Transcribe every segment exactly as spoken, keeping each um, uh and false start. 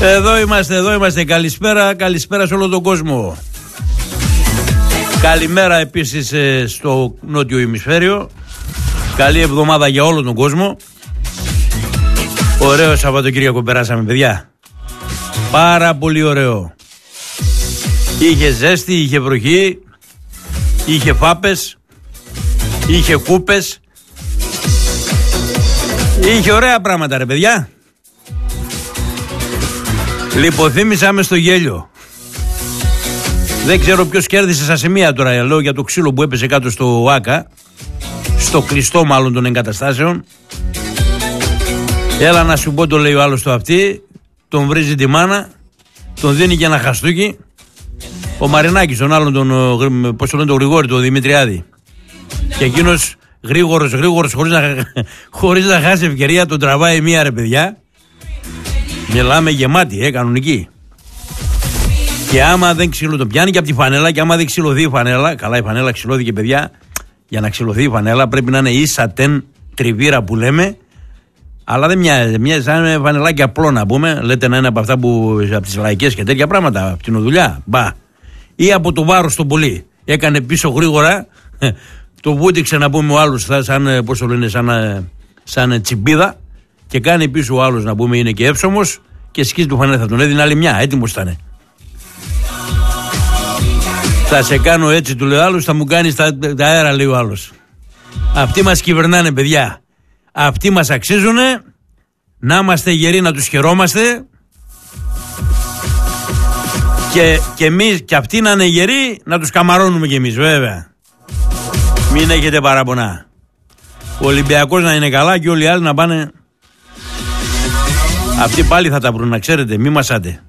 Εδώ είμαστε, εδώ είμαστε. Καλησπέρα, καλησπέρα σε όλο τον κόσμο. Καλημέρα επίσης στο νότιο ημισφαίριο. Καλή εβδομάδα για όλο τον κόσμο. Ωραίο Σαββατοκύριακο περάσαμε, παιδιά. Πάρα πολύ ωραίο. Είχε ζέστη, είχε βροχή, είχε φάπες, είχε κούπες. Είχε ωραία πράγματα, ρε παιδιά. Λιποθύμησαμε στο γέλιο. Δεν ξέρω ποιος κέρδισε σαν σημεία τώρα. Λέω για το ξύλο που έπεσε κάτω στο ΆΚΑ, στο κλειστό μάλλον των εγκαταστάσεων. Έλα να σου πω, το λέει ο άλλος το αυτή. Τον βρίζει τη μάνα, τον δίνει και ένα χαστούκι. Ο Μαρινάκης, τον άλλον τον, πώς το λένε, τον Γρηγόρη, τον Δημητριάδη. Και εκείνος γρήγορος, γρήγορος, χωρίς να, χωρίς να χάσει ευκαιρία, τον τραβάει μία, ρε παιδιά. Μιλάμε γεμάτη, ε, κανονική. Και άμα δεν ξυλω, το πιάνει και από τη φανέλα, και άμα δεν ξυλωθεί η φανέλα, καλά η φανέλα ξυλώθηκε, παιδιά, για να ξυλωθεί η φανέλα πρέπει να είναι ίσα τεν τριβίρα που λέμε, αλλά δεν μοιάζει, μοιάζει σαν φανελάκι απλό να πούμε, λέτε να είναι από αυτά που, από τις λαϊκές και τέτοια πράγματα, από την οδουλειά, μπα. Ή από το βάρος το πολύ, έκανε πίσω γρήγορα, το βούτυξε να πούμε ο άλλος σαν, πώς το λένε, σαν, σαν τσιμπίδα, και κάνει πίσω ο άλλος να πούμε είναι και εύσωμος και σκίζει το φανέλα, θα τον έδινε άλλη μια, έτοιμος ήταν. Θα σε κάνω έτσι, του λέει ο άλλος, θα μου κάνεις τα, τα αέρα, λέει ο άλλος. Αυτοί μας κυβερνάνε, παιδιά. Αυτοί μας αξίζουνε να είμαστε γεροί, να τους χαιρόμαστε, και, και εμείς και αυτοί να είναι γεροί να τους καμαρώνουμε κι εμείς, βέβαια. Μην έχετε παραπονά. Ο Ολυμπιακός να είναι καλά και όλοι οι άλλοι να πάνε. Αυτοί πάλι θα τα βρουν, να ξέρετε, μη μασάτε.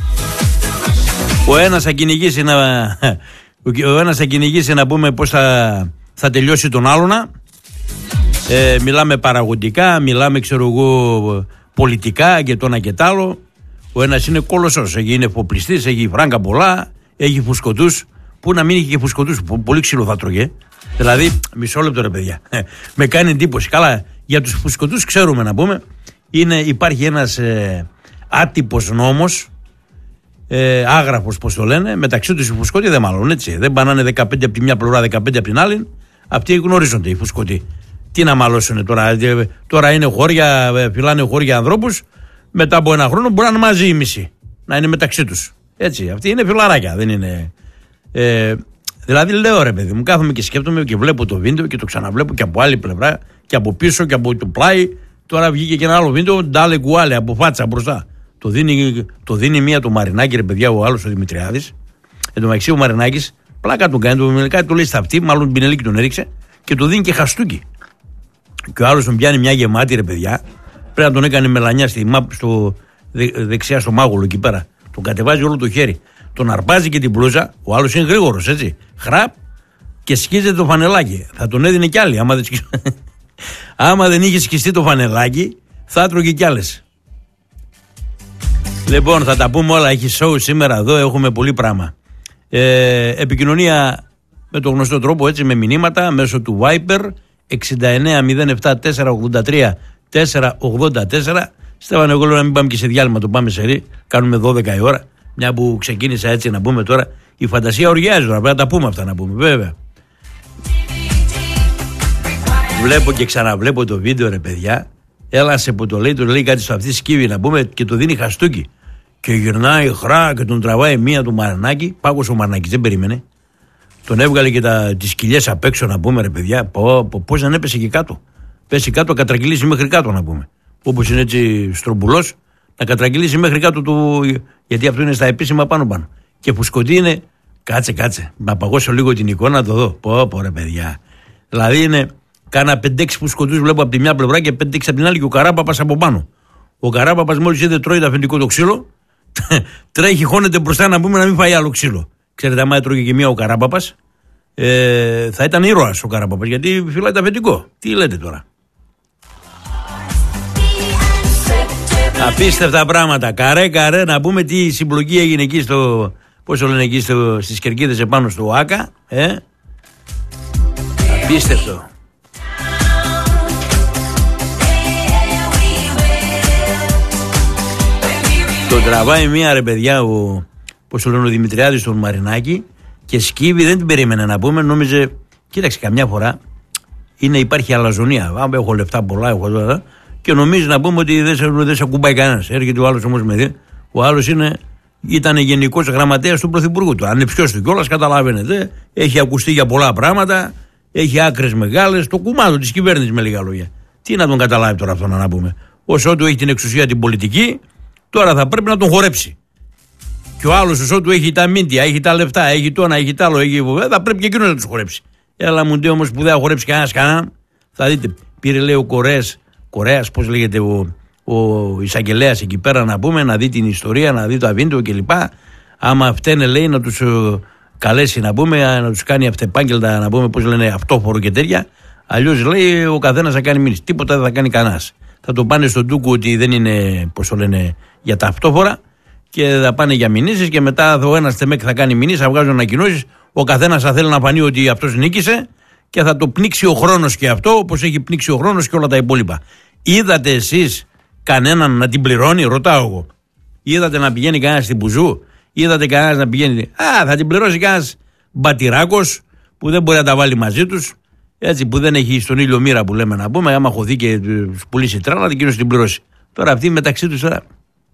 Ο ένας θα κυνηγήσει να, ο ένας θα κυνηγήσει να πούμε πώς θα, θα τελειώσει τον άλλονα. Ε, μιλάμε παραγωγικά, μιλάμε ξέρω εγώ πολιτικά και το ένα και τ' άλλο. Ο ένας είναι κολοσσός, είναι εφοπλιστής, έχει φράγκα πολλά, έχει φουσκωτούς. Πού να μην έχει και φουσκωτούς, πολύ ξύλο θα τρώγε. Δηλαδή, μισό λεπτό ρε παιδιά, με κάνει εντύπωση. Καλά, για τους φουσκωτούς ξέρουμε να πούμε, είναι, υπάρχει ένας ε, άτυπος νόμος, ε, άγραφος πως το λένε, μεταξύ τους οι φουσκωτοί δεν μάλλον έτσι. Δεν πανάνε δεκαπέντε από τη μια πλευρά, δεκαπέντε από την άλλη, αυτοί γνωρίζονται οι φουσκωτοί. Τι να μαλώσουν τώρα, τώρα είναι χώρια, φυλάνε χώρια ανθρώπους, μετά από ένα χρόνο μπορεί να είναι μαζί οι μισοί, να είναι μεταξύ τους. Έτσι, αυτοί είναι φιλαράκια, δεν είναι. Ε, δηλαδή λέω ρε παιδί μου, κάθομαι και σκέφτομαι και βλέπω το βίντεο και το ξαναβλέπω και από άλλη πλευρά και από πίσω και από το πλάι. Τώρα βγήκε και ένα άλλο βίντεο, ντάλε κουάλε από φάτσα μπροστά. Το δίνει, το δίνει μία το Μαρινάκη, ρε παιδιά, ο άλλος ο Δημητριάδης. Εν τω μεταξύ ο Μαρινάκης πλάκα του κάνει, το μελικά του λέει στα αυτή, μάλλον την πινελίκη τον έριξε και του δίνει και χαστούκι. Και ο άλλος τον πιάνει μια γεμάτη, ρε παιδιά. Πρέπει να τον έκανε μελανιά στη, στο, δε, δεξιά στο μάγουλο εκεί πέρα. Τον κατεβάζει όλο το χέρι. Τον αρπάζει και την μπλούζα. Ο άλλος είναι γρήγορος, έτσι. Χραπ και σκίζεται το φανελάκι. Θα τον έδινε κι άλλοι. Άμα δεν, άμα δεν είχε σκιστεί το φανελάκι, θα έτρωγε κι άλλες. Λοιπόν, θα τα πούμε όλα. Έχει show σήμερα εδώ. Έχουμε πολύ πράγμα. Ε, επικοινωνία με τον γνωστό τρόπο, έτσι, με μηνύματα μέσω του Viber εξήντα εννέα μηδέν επτά τετρακόσια ογδόντα τρία τετρακόσια ογδόντα τέσσερα. Στέφανε, εγώ λέω να μην πάμε και σε διάλειμμα, το πάμε σε ρί. Κάνουμε δώδεκα η ώρα. Μια που ξεκίνησα έτσι να πούμε τώρα. Η φαντασία οργιάζει τώρα. Πρέπει να τα πούμε αυτά να πούμε, βέβαια. Βλέπω και ξαναβλέπω το βίντεο, ρε παιδιά. Έλασε που το λέει, το λέει κάτι στο αυτή σκύβει να πούμε και το δίνει χαστούκι. Και γυρνάει χρά και τον τραβάει μία του Μαρινάκη. Πάγωσε ο Μαρινάκης, δεν περίμενε. Τον έβγαλε και τις κοιλιές απ' έξω να πούμε, ρε παιδιά. Πώς δεν έπεσε και κάτω. Πέσει κάτω, κατραγγυλήσει μέχρι κάτω να πούμε. Όπως είναι έτσι στρομπουλός, να κατραγγυλήσει μέχρι κάτω του. Γιατί αυτό είναι στα επίσημα πάνω-πάνω. Και φουσκωτή είναι. Κάτσε, κάτσε. Να παγώσω λίγο την εικόνα να το δω. Πω, πω, ρε παιδιά. Δηλαδή είναι. Κάνα πέντε έξι φουσκωτούς βλέπω από τη μια πλευρά και πέντε έξι από την άλλη και ο Καράπαπας από πάνω. Ο Καράπαπας μόλις είδε τρώει το αφεντικό το ξύλο, τρέχει, χώνεται μπροστά να πούμε να μην φάει άλλο ξύλο. Ξέρετε, άμα έτρωγε και μία ο Καράπαπας, ε, θα ήταν ήρωας ο Καράπαπας γιατί φυλάει το αφεντικό. Τι λέτε τώρα. Απίστευτα πράγματα. Καρέ, καρέ, να πούμε τι συμπλοκή έγινε εκεί στο. Πώς το λένε εκεί στο, στις κερκίδες επάνω στο ΆΚΑ. Ε? Απίστευτο. Το τραβάει μία ρε παιδιά, ο, πώς το λένε, ο Δημητριάδης στον Μαρινάκη και σκύβει, δεν την περίμενε να πούμε. Νόμιζε, κοίταξε, καμιά φορά είναι, υπάρχει αλαζονία. Άμα έχω λεφτά πολλά, έχω τώρα. Και νομίζει να πούμε ότι δεν σε, δεν σε ακουμπάει κανένας. Έρχεται ο άλλος όμως με δει. Ο άλλος είναι, ήταν γενικός γραμματέας του Πρωθυπουργού του. Ανεψιός του κιόλας, καταλαβαίνετε. Έχει ακουστεί για πολλά πράγματα. Έχει άκρες μεγάλες. Το κουμάντο της κυβέρνησης, με λίγα λόγια. Τι να τον καταλάβει τώρα αυτό να πούμε. Όσο του έχει την εξουσία την πολιτική, τώρα θα πρέπει να τον χορέψει. Και ο άλλος, όσο του έχει τα μίντια, έχει τα λεφτά, έχει το ένα, έχει τ' άλλο, έχει... θα πρέπει και εκείνος να τους χορέψει. Έλα μου ντε όμως που δεν θα χορέψει κανένας κανέναν. Θα δείτε, πήρε λέει ο Κορέας, Κορέας, πώς λέγεται, ο, ο εισαγγελέας εκεί πέρα να πούμε, να δει την ιστορία, να δει το βίντεο κλπ. Άμα φταίνε λέει να τους uh, καλέσει να πούμε, να τους κάνει αυτεπάγγελτα να πούμε, πώς λένε, αυτόφορο και τέτοια. Αλλιώς λέει ο καθένας θα κάνει μήνυση. Τίποτα δεν θα κάνει κανένας. Θα το πάνε στον Τούκου ότι δεν είναι, πώς το λένε, για τα αυτόφορα και θα πάνε για μηνύσεις και μετά ο ένας τεμέκ θα κάνει μηνύσεις, θα βγάζουν ανακοινώσεις. Ο καθένας θα θέλει να φανεί ότι αυτός νίκησε και θα το πνίξει ο χρόνος και αυτό, όπως έχει πνίξει ο χρόνος και όλα τα υπόλοιπα. Είδατε εσείς κανέναν να την πληρώνει, ρωτάω εγώ. Είδατε να πηγαίνει κανένας στην Μπουζού, είδατε κανένας να πηγαίνει. Α, θα την πληρώσει κανένας μπατηράκος που δεν μπορεί να τα βάλει μαζί τους. Έτσι που δεν έχει στον ήλιο μοίρα που λέμε να πούμε, άμα χωθεί και του πουλήσει τράλα, εκείνος την πληρώσει. Τώρα αυτοί μεταξύ τους τώρα.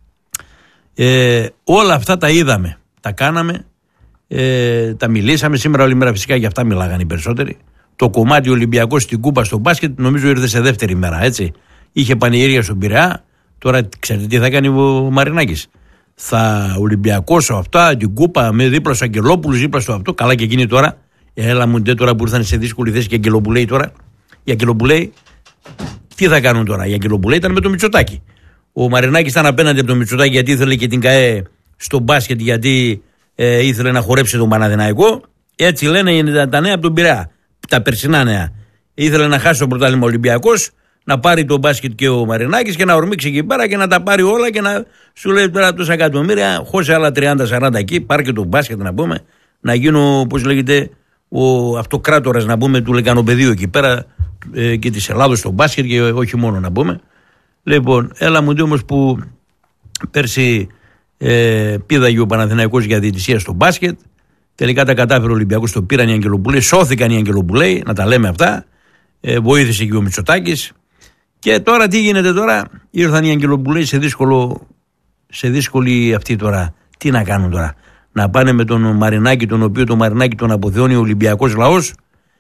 Ε, όλα αυτά τα είδαμε, τα κάναμε, ε, τα μιλήσαμε. Σήμερα όλη μέρα φυσικά για αυτά μιλάγανε οι περισσότεροι. Το κομμάτι Ολυμπιακός στην Κούπα στο μπάσκετ νομίζω ήρθε σε δεύτερη μέρα, έτσι. Είχε πανηγύρια στον Πειραιά. Τώρα ξέρετε τι θα κάνει ο Μαρινάκης. Θα Ολυμπιακός αυτά, την Κούπα με δίπλα στου Αγγελόπουλους, δίπλα στο αυτό. Καλά και εκείνη τώρα. Έλα μου ντε τώρα που ήρθαν σε δύσκολη θέση και Αγγελοπουλέοι τώρα. Οι Αγγελοπουλέοι τι θα κάνουν τώρα. Οι Αγγελοπουλέοι ήταν με το Μητσοτάκη. Ο Μαρινάκης ήταν απέναντι από το Μητσοτάκη γιατί ήθελε και την ΚΑΕ στο μπάσκετ, γιατί ε, ήθελε να χορέψει τον Παναθηναϊκό. Έτσι λένε τα νέα από τον Πειραιά. Τα περσινά νέα. Ήθελε να χάσει το πρωτάθλημα Ολυμπιακός, να πάρει το μπάσκετ και ο Μαρινάκης και να ορμήξει εκεί πέρα και να τα πάρει όλα και να σου λέει τώρα τόσα εκατομμύρια, χώσε άλλα τριάντα σαράντα εκεί, πάρει και το μπάσκετ να πούμε, να γίνω, πώς λέγεται, ο αυτοκράτορας να πούμε του Λεκανοπεδίου εκεί πέρα ε, και της Ελλάδος στο μπάσκετ και όχι μόνο να πούμε. Λοιπόν, έλα μου δει όμως που πέρσι ε, πήδαγε ο Παναθηναϊκός για διαιτησία στο μπάσκετ. Τελικά τα κατάφερε ο Ολυμπιακός, το πήραν οι Αγγελοπουλέοι, σώθηκαν οι Αγγελοπουλέοι, να τα λέμε αυτά. Ε, βοήθησε και ο Μητσοτάκης. Και τώρα τι γίνεται τώρα, ήρθαν οι Αγγελοπουλέοι σε, δύσκολο, σε δύσκολη αυτή τώρα. Τι να κάνουν τώρα, να πάνε με τον Μαρινάκη, τον οποίο τον Μαρινάκη τον αποθεώνει ο Ολυμπιακός λαός,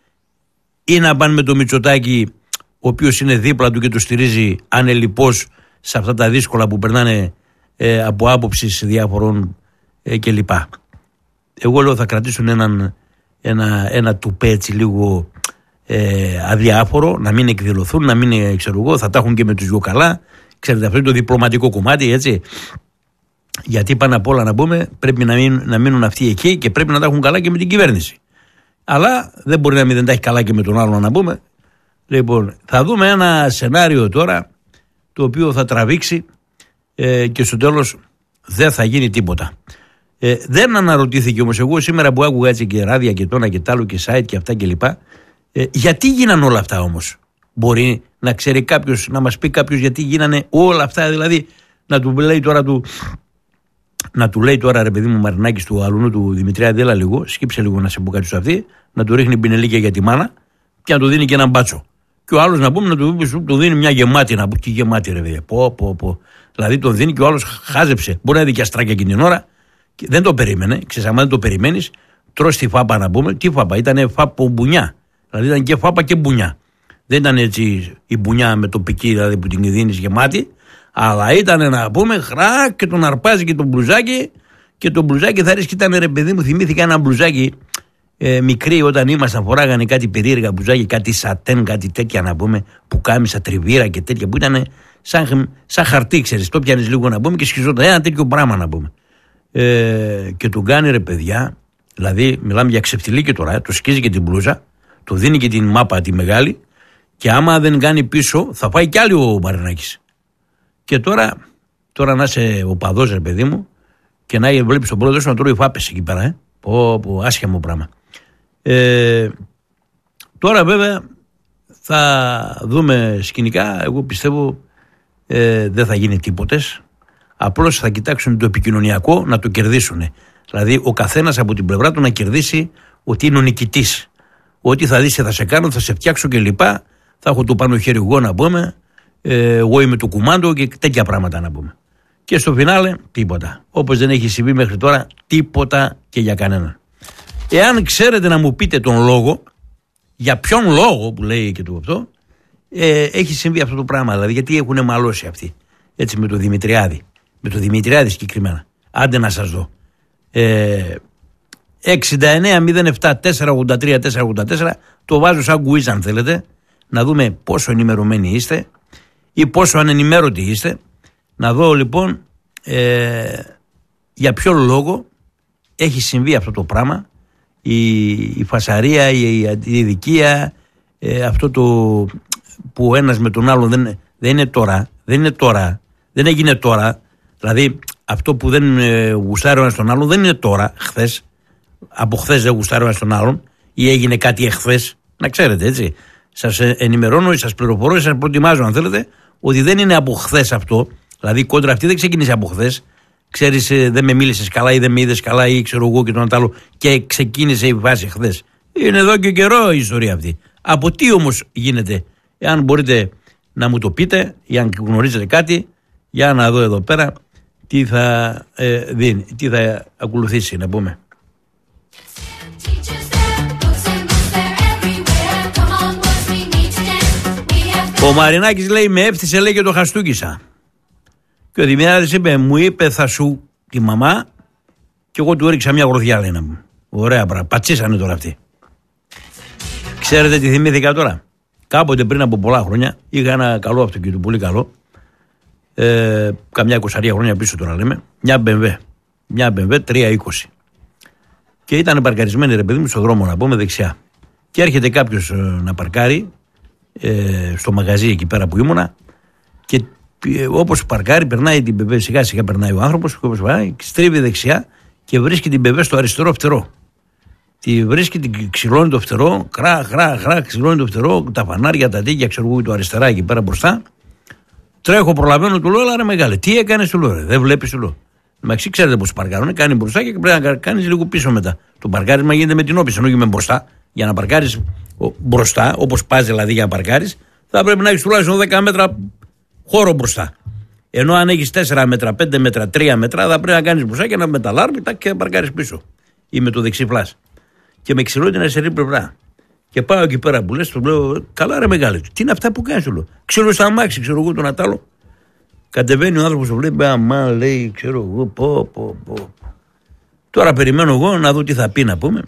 ή να πάνε με τον Μητσοτάκη, ο οποίος είναι δίπλα του και το στηρίζει ανελιπώς σε αυτά τα δύσκολα που περνάνε ε, από άποψεις διάφορων ε, κλπ. Εγώ λέω θα κρατήσουν έναν, ένα, ένα τουπέ έτσι λίγο ε, αδιάφορο, να μην εκδηλωθούν, να μην ε, ξέρω εγώ, θα τα έχουν και με τους δυο καλά. Ξέρετε, αυτό είναι το διπλωματικό κομμάτι, έτσι. Γιατί πάνω απ' όλα να πούμε πρέπει να, μην, να μείνουν αυτοί εκεί και πρέπει να τα έχουν καλά και με την κυβέρνηση. Αλλά δεν μπορεί να μην δεν τα έχει καλά και με τον άλλον να πούμε. Λοιπόν, θα δούμε ένα σενάριο τώρα το οποίο θα τραβήξει ε, και στο τέλος δεν θα γίνει τίποτα. Ε, δεν αναρωτήθηκε όμως εγώ σήμερα που άκουγα έτσι και ράδια και τόνα και τ' άλλο και site και αυτά κλπ. Ε, γιατί γίνανε όλα αυτά όμως. Μπορεί να ξέρει κάποιος, να μας πει κάποιος γιατί γίνανε όλα αυτά, δηλαδή να του λέει τώρα του, να του λέει τώρα ρε παιδί μου Μαρινάκης του αλουνού του Δημητρία, δέλα λίγο, σκύψε λίγο να σε πω κάτι στο αυτή, να του ρίχνει πινελίκια για τη μάνα και να του δίνει και έναν μπάτσο. Και ο άλλος να πούμε να του, του δίνει μια γεμάτη, να πει τι γεμάτη ρε παιδί. Πω, πω, πω. Δηλαδή τον δίνει και ο άλλος χάζεψε. Μπορεί να δει και αστράκια εκείνη την ώρα. Και δεν το περίμενε. Ξέρεις, άμα δεν το περιμένεις, τρως τη φάπα να πούμε. Τι φάπα, ήταν φάπο μπουνιά. Δηλαδή ήταν και φάπα και μπουνιά. Δεν ήταν έτσι η μπουνιά με το πικί, δηλαδή που την δίνεις γεμάτη. Αλλά ήταν να πούμε χρά και τον αρπάζει και τον μπλουζάκι. Και το μπλουζάκι θα ρίσκει, ήταν ρε παιδί μου, θυμήθηκα ένα μπλουζάκι ε, μικρή όταν ήμασταν, φοράγανε κάτι περίεργα μπλουζάκι, κάτι σατέν, κάτι τέτοια να πούμε, που κάμισα τριβίρα και τέτοια που ήταν σαν, σαν χαρτί, ξέρεις. Το πιάνεις λίγο να πούμε και σχιζόταν ένα τέτοιο πράγμα να πούμε. Ε, και του κάνει ρε παιδιά, δηλαδή μιλάμε για ξεφτιλίκι τώρα, το σκίζει και την μπλούζα, του δίνει και την μάπα τη μεγάλη και άμα δεν κάνει πίσω θα φάει κι άλλη ο Μαρινάκης. Και τώρα, τώρα να είσαι ο παδός ρε παιδί μου και να βλέπεις τον πρόεδρο σου να τρώει φάπες εκεί πέρα, ε. πω, πω, άσχημο πράγμα. Ε, τώρα βέβαια θα δούμε σκηνικά, εγώ πιστεύω ε, δεν θα γίνει τίποτες. Απλώς θα κοιτάξουν το επικοινωνιακό να το κερδίσουν. Δηλαδή ο καθένας από την πλευρά του να κερδίσει ότι είναι ο νικητής. Ότι θα δεις, θα σε κάνω, θα σε φτιάξω κλπ. Θα έχω το πάνω χέρι εγώ να πούμε. Ε, εγώ είμαι το κουμάντο και τέτοια πράγματα να πούμε. Και στο φινάλε τίποτα. Όπως δεν έχει συμβεί μέχρι τώρα, τίποτα και για κανέναν. Εάν ξέρετε να μου πείτε τον λόγο, για ποιον λόγο που λέει και το αυτό, ε, έχει συμβεί αυτό το πράγμα. Δηλαδή, γιατί έχουν μαλώσει αυτοί. Έτσι με το Δημητριάδη. Με το Δημητριάδη συγκεκριμένα. Άντε να σας δω. Ε, εξήντα εννέα μηδέν επτά τετρακόσια ογδόντα τρία τετρακόσια ογδόντα τέσσερα το βάζω σαν γκουίζ αν θέλετε. Να δούμε πόσο ενημερωμένοι είστε ή πόσο ανενημέρωτοι είστε. Να δω λοιπόν ε, για ποιο λόγο έχει συμβεί αυτό το πράγμα. Η, η φασαρία, η αντιδικία, ε, αυτό το που ο ένας με τον άλλον δεν, δεν είναι τώρα, δεν είναι τώρα, δεν έγινε τώρα. Δηλαδή αυτό που δεν ε, γουστάρει ο ένας τον άλλον δεν είναι τώρα, χθες. Από χθες δεν γουστάρει ο ένας τον άλλον ή έγινε κάτι εχθές. Να ξέρετε, έτσι. Σας ενημερώνω, σας πληροφορώ, σας προετοιμάζω αν θέλετε ότι δεν είναι από χθες αυτό. Δηλαδή η κόντρα αυτή δεν ξεκίνησε από χθες. Ξέρεις, δεν με μίλησες καλά ή δεν με είδες καλά ή ξέρω εγώ και τον άλλο και ξεκίνησε η βάση χθες. Είναι εδώ και καιρό η ιστορία αυτή. Από τι όμως γίνεται, εάν μπορείτε να μου το πείτε ή αν γνωρίζετε κάτι, για να δω εδώ πέρα τι θα, ε, δίνει, τι θα ακολουθήσει να πούμε. Ο Μαρινάκης λέει με έφτιασε λέει και το χαστούκισα. Και ο Δημητριάδης είπε μου είπε θα σου τη μαμά και εγώ του έριξα μια γροθιά λέει να μου. Ωραία πράγμα, πατσίσανε τώρα αυτοί. Ξέρετε τι θυμήθηκα τώρα. Κάποτε πριν από πολλά χρόνια είχα ένα καλό αυτοκίνητο, πολύ καλό. Ε, καμιά εικοσαρία χρόνια πίσω τώρα λέμε. Μια μπι εμ ντάμπλιου. Μια μπι εμ ντάμπλιου τριακόσια είκοσι. Και ήταν παρκαρισμένη ρε παιδί μου στον δρόμο να πούμε δεξιά. Και έρχεται κάποιος ε, να παρκάρει ε, στο μαγαζί εκεί πέρα που ήμουνα και ε, όπως παρκάρει περνάει την μπι εμ ντάμπλιου, σιγά σιγά περνάει ο άνθρωπος και όπως πάει, στρίβει δεξιά και βρίσκει την μπι εμ ντάμπλιου στο αριστερό φτερό. Τη βρίσκει, την ξυλώνει το φτερό, χρά, χρά, χρά, ξυλώνει το φτερό, τα φανάρια, τα τίκια, ξέρω εγώ, το αριστερά εκεί πέρα μπροστά. Τρέχω, προλαβαίνω, του λέω, αλλά ρε μεγάλε, τι έκανε, του λέω, ρε, δεν βλέπει, του λέω. Μαξί, ξέρετε πώ παρκάρουν, κάνει μπροστά και πρέπει να κάνει λίγο πίσω μετά. Το παρκάρισμα γίνεται με την όπιση, ενώ και με μπροστά. Για να παρκάρει μπροστά, όπω πα δηλαδή για να παρκάρει, θα πρέπει να έχει τουλάχιστον δέκα μέτρα χώρο μπροστά. Ενώ αν έχει τέσσερα μέτρα, πέντε μέτρα, τρία μέτρα, θα πρέπει να κάνει μπροστά και να μεταλάρει και να παρκάρει πίσω. Ή με το δεξί φλάσ. Και με ξυλώνει την αριστερή πλευρά. Και πάω εκεί πέρα που λες, του λέω, καλά ρε μεγάλη, τι είναι αυτά που κάνεις, του λέω. Ξέρω στα αμάξι, ξέρω εγώ τον Ατάλο. Κατεβαίνει ο άνθρωπος, το βλέπει, αμά, λέει, ξέρω εγώ, πω, πω, πω. Τώρα περιμένω εγώ να δω τι θα πει να πούμε.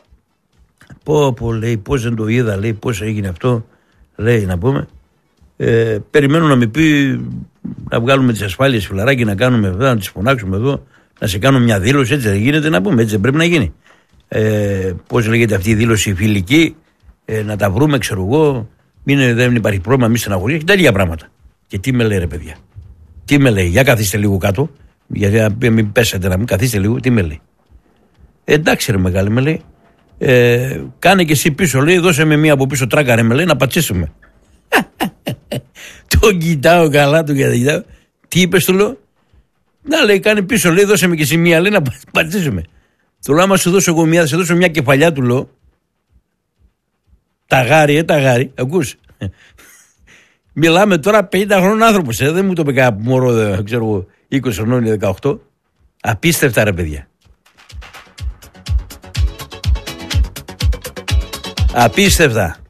Πω, πω, λέει, πώς δεν το είδα, λέει, πώς έγινε αυτό, λέει, να πούμε. Ε, περιμένω να με πει, να βγάλουμε τις ασφάλειες φιλαράκι, να κάνουμε εδώ, να τις φωνάξουμε εδώ, να σε κάνω μια δήλωση, έτσι δεν γίνεται να πούμε, έτσι δεν πρέπει να γίνει. Ε, πώς λέγεται αυτή η δήλωση φιλική, ε, να τα βρούμε, ξέρω εγώ, μην, δεν υπάρχει πρόβλημα, μη στεναχωρία και τέτοια πράγματα. Και τι με λέει, ρε παιδιά, τι με λέει, για καθίστε λίγο κάτω, γιατί να μην πέσετε, να μην καθίστε λίγο, τι με λέει. Ε, εντάξει, ρε μεγάλη, με λέει, ε, κάνε και εσύ πίσω, λέει, δώσε με μία από πίσω τράκα, ρε, με λέει, να πατσίσουμε. Τον κοιτάω καλά, τον κοιτάω, τι είπες, του λέω, να λέει, κάνε πίσω, λέει, δώσε με και εσύ μία, λέει, να πατσίσουμε. Του λέω, άμα σου δώσω εγώ μια, θα σε δώσω μια κεφαλιά, του λέω. Ταγάρι, ε, ταγάρι, ακούς. Μιλάμε τώρα πενήντα χρόνων άνθρωπος, ε, δεν μου το είπε κάποιο μωρό, ξέρω εγώ, είκοσι χρονών ή δεκαοκτώ. Απίστευτα, ρε παιδιά. Απίστευτα.